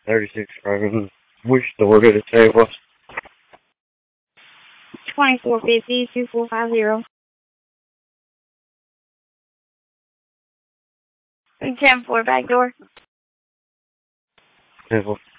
36 Crown. Which door did it say it was? 2450 2450. 10-4 back door. 10-4.